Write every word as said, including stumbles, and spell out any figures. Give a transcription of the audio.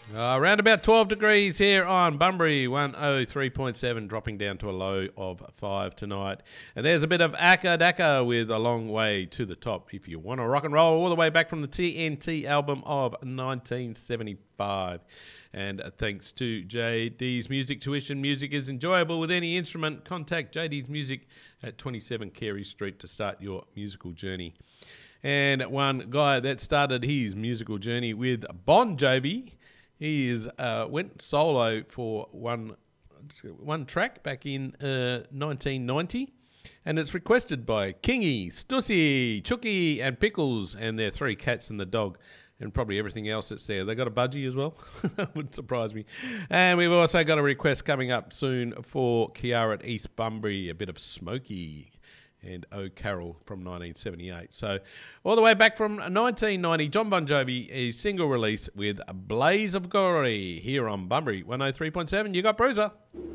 Uh, around about twelve degrees here on Bunbury, one oh three point seven, dropping down to a low of five tonight. And there's a bit of Akka Daka with A Long Way to the Top if you want to rock and roll all the way back from the T N T album of nineteen seventy-five. And thanks to J D's Music Tuition. Music is enjoyable with any instrument. Contact J D's Music at twenty-seven Carey Street to start your musical journey. And one guy that started his musical journey with Bon Jovi, he is, uh, went solo for one one track back in uh, nineteen ninety, and it's requested by Kingy, Stussy, Chucky, and Pickles, and their three cats and the dog, and probably everything else that's there. They got a budgie as well. Wouldn't surprise me. And we've also got a request coming up soon for Kiara at East Bunbury, a bit of Smokey and Oh Carol from nineteen seventy-eight. So all the way back from nineteen ninety, John Bon Jovi, a single release with Blaze of Glory here on Bunbury one oh three point seven. You got Bruiser.